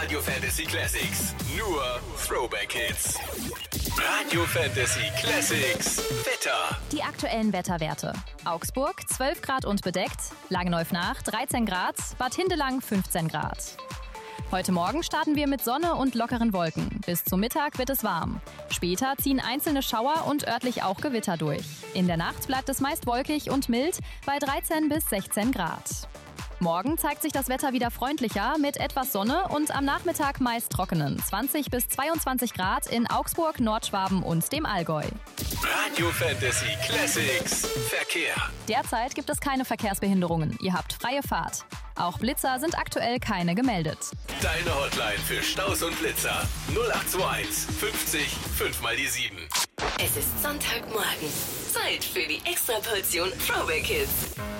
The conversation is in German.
Radio Fantasy Classics. Nur Throwback Hits. Radio Fantasy Classics. Wetter. Die aktuellen Wetterwerte. Augsburg 12 Grad und bedeckt. Langenneuf-Nach 13 Grad. Bad Hindelang 15 Grad. Heute Morgen starten wir mit Sonne und lockeren Wolken. Bis zum Mittag wird es warm. Später ziehen einzelne Schauer und örtlich auch Gewitter durch. In der Nacht bleibt es meist wolkig und mild bei 13 bis 16 Grad. Morgen zeigt sich das Wetter wieder freundlicher mit etwas Sonne und am Nachmittag meist trockenen 20 bis 22 Grad in Augsburg, Nordschwaben und dem Allgäu. Radio Fantasy Classics. Verkehr. Derzeit gibt es keine Verkehrsbehinderungen. Ihr habt freie Fahrt. Auch Blitzer sind aktuell keine gemeldet. Deine Hotline für Staus und Blitzer. 0821 50 5 mal die 7. Es ist Sonntagmorgen. Zeit für die Extraportion Throwback Hits.